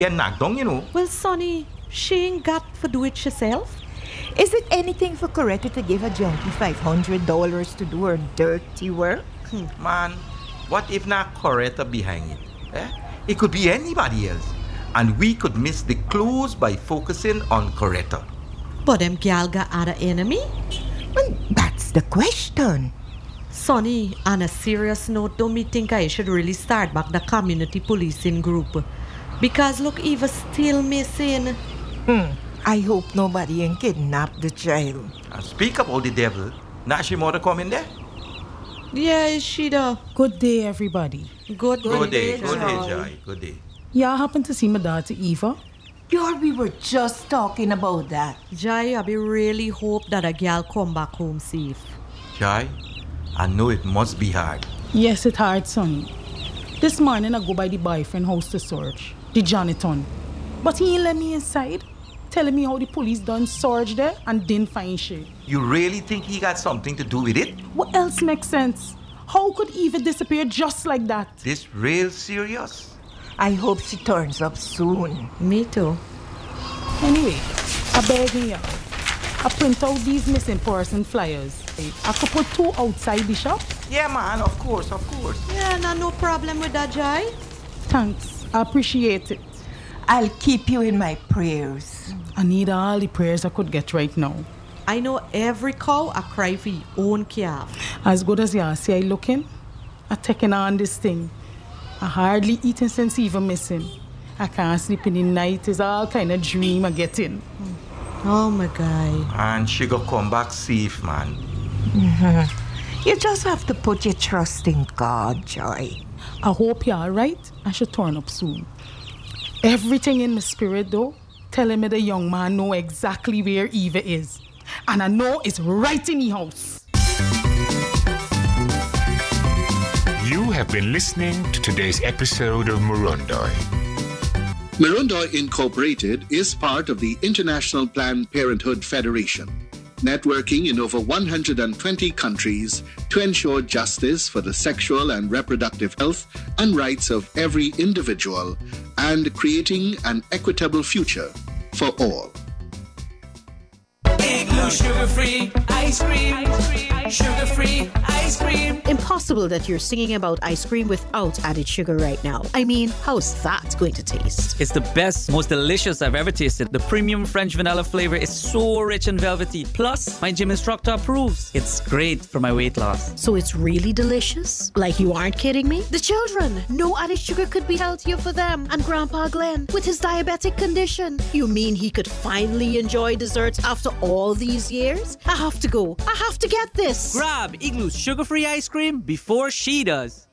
get knocked down, you know. Well, Sonny, she ain't got to do it herself. Is it anything for Coretta to give a junkie $500 to do her dirty work? Man, what if not Coretta behind it? It could be anybody else. And we could miss the clues by focusing on Coretta. But them gal got other enemy? Well, that's the question. Sonny, on a serious note, don't me think I should really start back the community policing group. Because look, Eva's still missing. I hope nobody ain't kidnapped the child. And speak about the devil. Not she mother come in there? Yeah, she da. Good day, everybody. Good day, Joy. Good day. Y'all happen to see my daughter Eva? Girl, we were just talking about that. Jai, I be really hope that a gal come back home safe. Joy, I know it must be hard. Yes, it's hard, Sonny. This morning I go by the boyfriend house to search, the Jonathan. But he ain't let me inside, telling me how the police done search there and didn't find shit. You really think he got something to do with it? What else makes sense? How could Eva disappear just like that? This real serious? I hope she turns up soon. Me too. Anyway, I beg you, I print out these missing person flyers. I could put 2 outside the shop. Yeah, man, of course. Yeah, no problem with that, Jai. Thanks, I appreciate it. I'll keep you in my prayers. I need all the prayers I could get right now. I know every cow a cry for your own calf. As good as y'all see I looking, I taking on this thing. I hardly eating since Eva missing. I can't sleep in the night. It's all kind of dream I get in. Oh, my guy. And she go come back safe, man. You just have to put your trust in God, Joy. I hope you're alright. I should turn up soon. Everything in my spirit, though, telling me the young man know exactly where Eva is. And I know it's right in the house. You have been listening to today's episode of Murundoi. Murundoi Incorporated is part of the International Planned Parenthood Federation, networking in over 120 countries to ensure justice for the sexual and reproductive health and rights of every individual and creating an equitable future for all. Igloo sugar-free ice cream. Sugar-free ice cream. Impossible that you're singing about ice cream without added sugar right now. I mean, how's that going to taste? It's the best, most delicious I've ever tasted. The premium French vanilla flavor is so rich and velvety. Plus, my gym instructor approves. It's great for my weight loss. So it's really delicious? Like you aren't kidding me? The children, no added sugar could be healthier for them. And Grandpa Glenn, with his diabetic condition. You mean he could finally enjoy desserts after all these years? I have to go. I have to get this. Grab Igloo's sugar-free ice cream before she does.